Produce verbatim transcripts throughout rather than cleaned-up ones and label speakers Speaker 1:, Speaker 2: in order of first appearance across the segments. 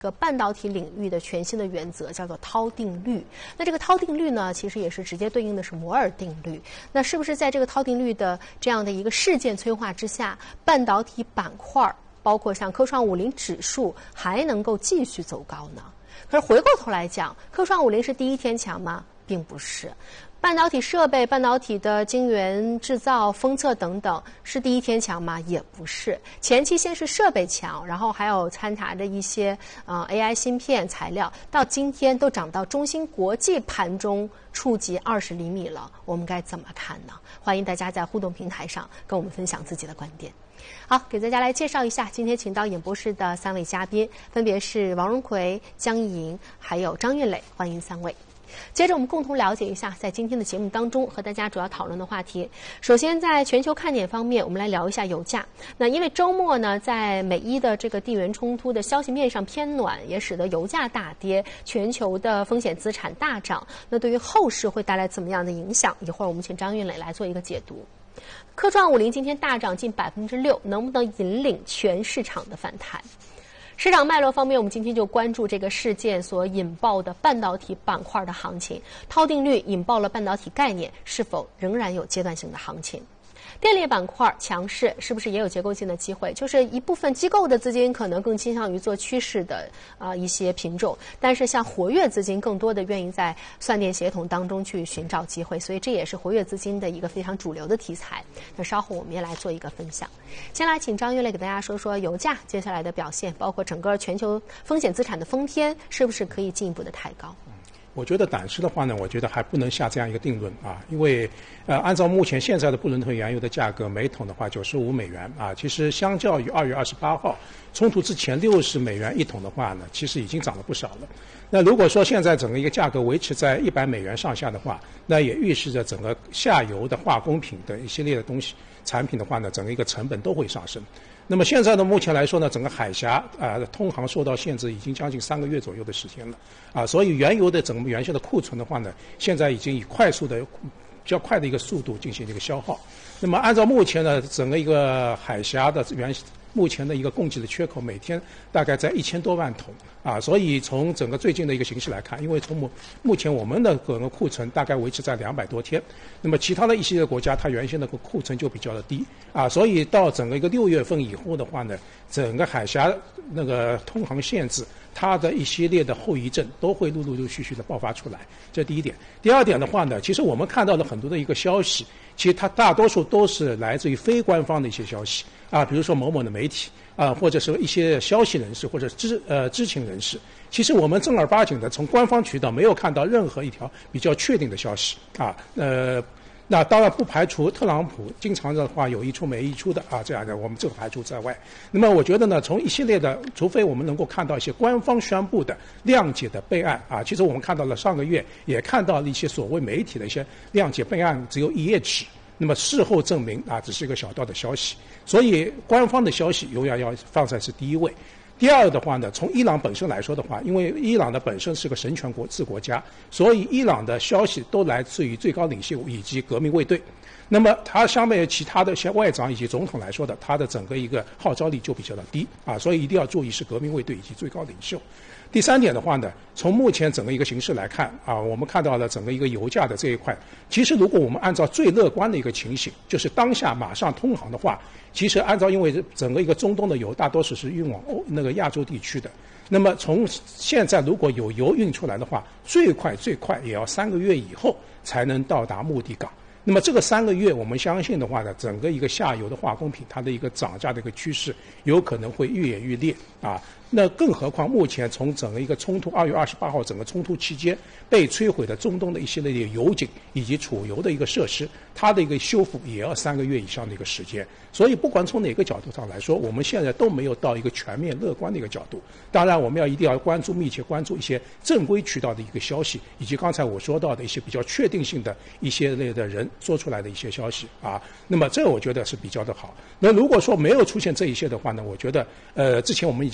Speaker 1: 个半导体领域的全新的原则叫做涛定律。那这个涛定律呢，其实也是直接对应的是摩尔定律。那是不是在这个涛定律的这样的一个事件催化之下，半导体板块包括像科创五零指数还能够继续走高呢？可是回过头来讲，科创五零是第一天强吗？并不是。半导体设备、半导体的晶圆制造、封测等等，是第一天强吗？也不是。前期先是设备强，然后还有掺杂着一些呃 A I 芯片材料，到今天都涨到中芯国际盘中触及二十厘米了。我们该怎么看呢？欢迎大家在互动平台上跟我们分享自己的观点。好，给大家来介绍一下今天请到演播室的三位嘉宾，分别是王荣奎、江一莹还有张韵磊，欢迎三位。接着我们共同了解一下在今天的节目当中和大家主要讨论的话题。首先在全球看点方面，我们来聊一下油价。那因为周末呢，在美伊的这个地缘冲突的消息面上偏暖，也使得油价大跌，全球的风险资产大涨。那对于后市会带来怎么样的影响？一会儿我们请张韵磊来做一个解读。科创五零今天大涨近百分之六，能不能引领全市场的反弹？市场脉络方面，我们今天就关注这个事件所引爆的半导体板块的行情。涛定律引爆了半导体概念，是否仍然有阶段性的行情？电力板块强势，是不是也有结构性的机会？就是一部分机构的资金可能更倾向于做趋势的啊、呃、一些品种，但是像活跃资金更多的愿意在算电协同当中去寻找机会，所以这也是活跃资金的一个非常主流的题材。那稍后我们也来做一个分享。先来请张韵磊给大家说说油价接下来的表现，包括整个全球风险资产的封天是不是可以进一步的抬高？
Speaker 2: 我觉得短时的话呢，我觉得还不能下这样一个定论啊，因为呃，按照目前现在的布伦特原油的价格，每桶的话九十五美元啊，其实相较于二月二十八号冲突之前六十美元一桶的话呢，其实已经涨了不少了。那如果说现在整个一个价格维持在一百美元上下的话，那也预示着整个下游的化工品的一系列的东西产品的话呢，整个一个成本都会上升。那么现在呢，目前来说呢，整个海峡啊、呃、通航受到限制已经将近三个月左右的时间了啊，所以原油的整个原先的库存的话呢，现在已经以快速的、比较快的一个速度进行这个消耗。那么按照目前呢，整个一个海峡的原目前的一个供给的缺口，每天大概在一千多万桶啊，所以从整个最近的一个形势来看，因为从目目前我们的整个库存大概维持在两百多天，那么其他的一些国家它原先的库存就比较的低啊，所以到整个一个六月份以后的话呢，整个海峡那个通航限制，它的一系列的后遗症都会陆陆陆续续的爆发出来，这第一点。第二点的话呢，其实我们看到了很多的一个消息，其实它大多数都是来自于非官方的一些消息啊，比如说某某的媒体啊，或者是一些消息人士或者知呃知情人士。其实我们正儿八经的从官方渠道没有看到任何一条比较确定的消息啊，呃。那当然不排除特朗普经常的话有一出没一出的啊，这样的我们这个排除在外。那么我觉得呢，从一系列的，除非我们能够看到一些官方宣布的谅解的备案啊，其实我们看到了上个月也看到了一些所谓媒体的一些谅解备案只有一页纸，那么事后证明啊只是一个小道的消息，所以官方的消息永远要放在是第一位。第二的话呢，从伊朗本身来说的话，因为伊朗的本身是个神权国制国家，所以伊朗的消息都来自于最高领袖以及革命卫队。那么它相对于其他的一些外长以及总统来说的，它的整个一个号召力就比较的低啊，所以一定要注意是革命卫队以及最高领袖。第三点的话呢，从目前整个一个形势来看啊，我们看到了整个一个油价的这一块，其实如果我们按照最乐观的一个情形，就是当下马上通航的话，其实按照因为整个一个中东的油大多数是运往欧那个亚洲地区的，那么从现在如果有油运出来的话，最快最快也要三个月以后才能到达目的港。那么这个三个月，我们相信的话呢，整个一个下游的化工品它的一个涨价的一个趋势有可能会愈演愈烈啊。那更何况目前从整个一个冲突，二月二十八号整个冲突期间被摧毁的中东的一系列的油井以及储油的一个设施，它的一个修复也要三个月以上的一个时间。所以不管从哪个角度上来说，我们现在都没有到一个全面乐观的一个角度。当然，我们要一定要关注密切关注一些正规渠道的一个消息，以及刚才我说到的一些比较确定性的一些类的人说出来的一些消息啊。那么这我觉得是比较的好。那如果说没有出现这一些的话呢，我觉得呃之前我们已经看到了。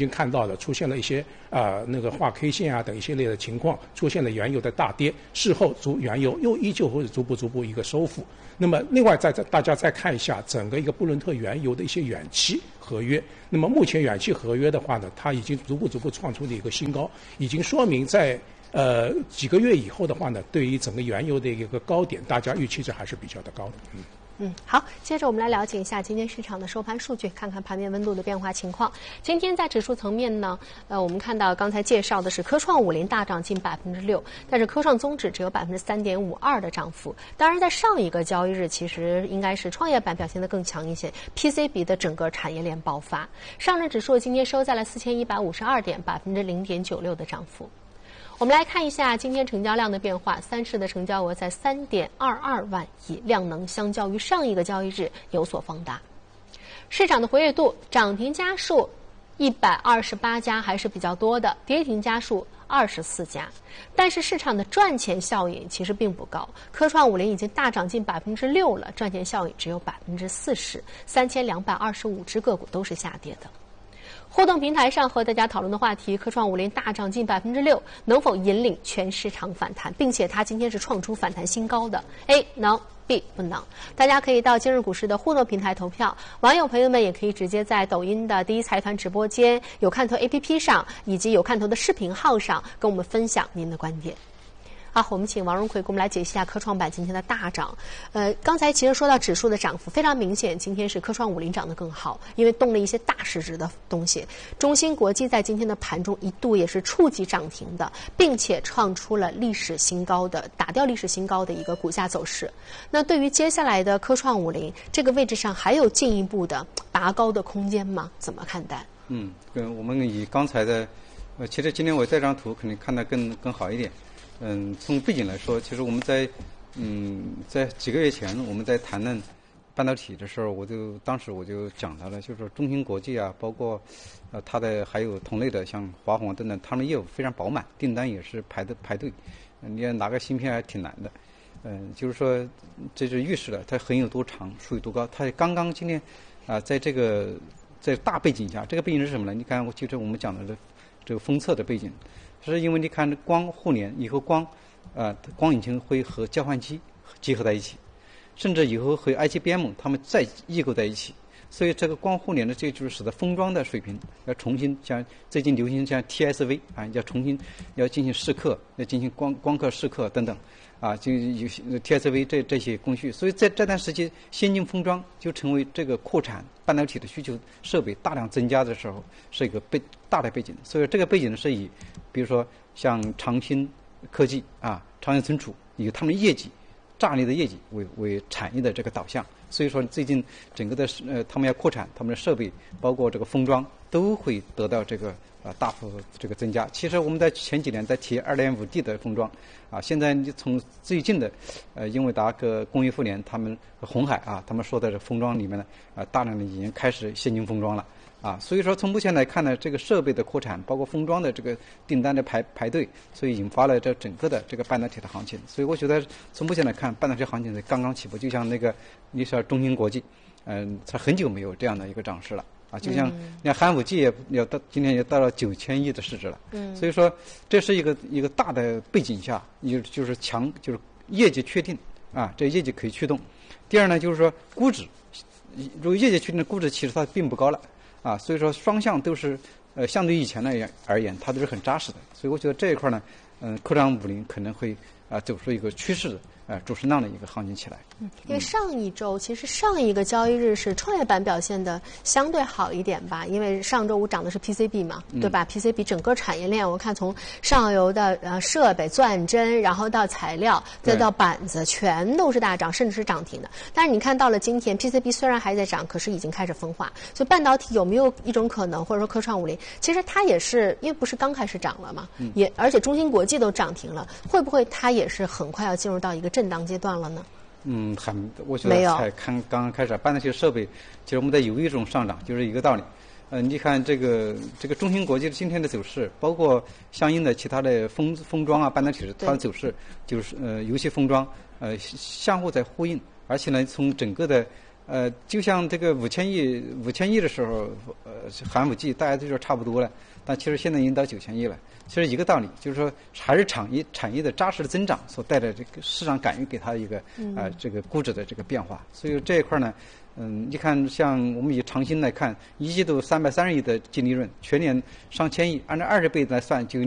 Speaker 2: 的出现了一些啊、呃、那个画 K 线啊等一系列的情况，出现了原油的大跌，事后逐原油又依旧会逐步逐步一个收复。那么另外再再大家再看一下整个一个布伦特原油的一些远期合约，那么目前远期合约的话呢，它已经逐步逐步创出了一个新高，已经说明在呃几个月以后的话呢，对于整个原油的一个高点，大家预期值还是比较的高的。嗯。
Speaker 1: 嗯，好，接着我们来了解一下今天市场的收盘数据，看看盘面温度的变化情况。今天在指数层面呢，呃，我们看到刚才介绍的是科创五零大涨近百分之六，但是科创综指只有百分之三点五二的涨幅。当然，在上一个交易日，其实应该是创业板表现得更强一些 ，P C B 的整个产业链爆发。上证指数今天收在了四千一百五十二点，百分之零点九六的涨幅。我们来看一下今天成交量的变化，三市的成交额在 三点二二万亿，量能相较于上一个交易日有所放大。市场的活跃度，涨停家数一百二十八家还是比较多的，跌停家数二十四家，但是市场的赚钱效应其实并不高。科创五零已经大涨近百分之六了，赚钱效应只有百分之四十，三千两百二十五只个股都是下跌的。互动平台上和大家讨论的话题，科创五零大涨近百分之六，能否引领全市场反弹？并且它今天是创出反弹新高的 ，A 能 ，B 不能。大家可以到今日股市的互动平台投票，网友朋友们也可以直接在抖音的第一财团直播间、有看头 A P P 上以及有看头的视频号上跟我们分享您的观点。好，我们请王荣奎给我们来解析一下科创板今天的大涨。呃，刚才其实说到指数的涨幅非常明显，今天是科创五零涨得更好，因为动了一些大市值的东西。中芯国际在今天的盘中一度也是触及涨停的，并且创出了历史新高的打掉历史新高的一个股价走势。那对于接下来的科创五零这个位置上，还有进一步的拔高的空间吗？怎么看待？
Speaker 3: 嗯，跟我们以刚才的，呃，其实今天我这张图肯定看得更更好一点。嗯，从背景来说，其实我们在嗯在几个月前我们在谈论半导体的时候，我就当时我就讲到了，就是说中芯国际啊，包括呃它的还有同类的像华虹等等，他们业务非常饱满，订单也是排的排队，你要拿个芯片还挺难的。嗯，就是说这是预示了它很有多长，数有多高。它刚刚今天啊、呃，在这个在大背景下，这个背景是什么呢？你看，我就是我们讲的这这个封测的背景。是因为你看光互联以后光，呃，光引擎会和交换机结合在一起，甚至以后和 I G B M 它们再异构在一起，所以这个光互联的这就是使得封装的水平要重新像最近流行像 T S V 啊，要重新要进行蚀刻，要进行光光刻蚀刻等等啊，就有 T S V 这这些工序，所以在这段时期，先进封装就成为这个扩产半导体的需求设备大量增加的时候是一个背大的背景，所以这个背景呢是以比如说像长兴科技啊、长兴存储以他们的业绩、炸裂的业绩为为产业的这个导向，所以说最近整个的呃他们要扩产，他们的设备包括这个封装都会得到这个啊大幅这个增加。其实我们在前几年在提 二点五 D 的封装啊，现在你从最近的呃英伟达和工业互联他们鸿海啊他们说的这封装里面呢啊大量的已经开始先进封装了。啊，所以说从目前来看呢，这个设备的扩产，包括封装的这个订单的排排队，所以引发了这整个的这个半导体的行情。所以我觉得从目前来看，半导体行情是刚刚起步，就像那个你说中芯国际，嗯，它很久没有这样的一个涨势了啊，就像你看寒武纪也要到今天也到了九千亿的市值了，嗯，所以说这是一个一个大的背景下，有就是强就是业绩确定啊，这业绩可以驱动。第二呢，就是说估值，如果业绩确定的估值其实它并不高了。啊，所以说双向都是，呃，相对以前而言而言，它都是很扎实的。所以我觉得这一块呢，嗯、呃，科创五零可能会啊、呃、走出一个趋势的，呃，主升浪的一个行情起来。
Speaker 1: 嗯，因为上一周、嗯、其实上一个交易日是创业板表现的相对好一点吧，因为上周五涨的是 P C B 嘛，对吧、嗯、？P C B 整个产业链，我看从上游的呃设备、钻针，然后到材料，再到板子，全都是大涨，甚至是涨停的。但是你看到了今天 P C B 虽然还在涨，可是已经开始分化。所以半导体有没有一种可能，或者说科创五零，其实它也是因为不是刚开始涨了嘛，嗯、也而且中芯国际都涨停了，会不会它也是很快要进入到一个震荡阶段了呢？
Speaker 3: 嗯，很，我觉得才看刚刚开始，半导体设备，其实我们在有一种上涨，就是一个道理。呃，你看这个这个中芯国际今天的走势，包括相应的其他的封封装啊，半导体它的走势，就是呃，游戏封装呃相互在呼应，而且呢，从整个的呃，就像这个五千亿五千亿的时候，呃，寒武纪大家都说差不多了，但其实现在已经到九千亿了。其实一个道理，就是说还是产业产业的扎实的增长所带来这个市场敢于给它一个呃这个估值的这个变化。所以这一块呢，嗯，你看像我们以长兴来看，一季度三百三十亿的净利润，全年上千亿，按照二十倍来算就。